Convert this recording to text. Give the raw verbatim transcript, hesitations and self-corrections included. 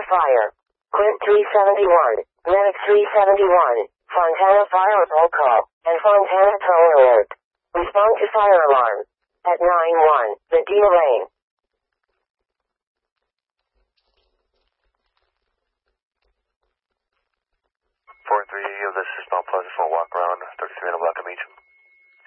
fire. Quint three seventy-one, Medic three seventy-one, Fontana Fire Roll Call, and Fontana Tow Alert. Respond to fire alarm. At nine one, Medina Lane. four three, this is Mount Pleasant for a walk around, thirty-three on Black and Meacham.